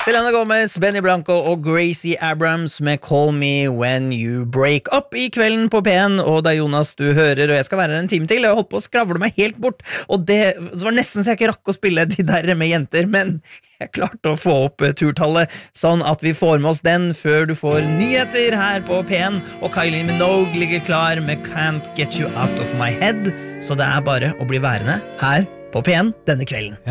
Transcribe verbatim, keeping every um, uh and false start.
Selena Gomez, Benny Blanco og Gracie Abrams med Call Me When You Break Up I kvelden på P en, og det er Jonas du hører, og jeg skal være her en time til, og jeg holdt på å skravle meg helt bort, og det, det var nesten så jeg ikke rakk å spille de der med jenter, men jeg klarte å få opp turtallet, sånn at vi får med oss den før du får nyheter her på P en, og Kylie Minogue ligger klar med Can't Get You Out of My Head, så det er bare å bli værende her på P en denne kvelden.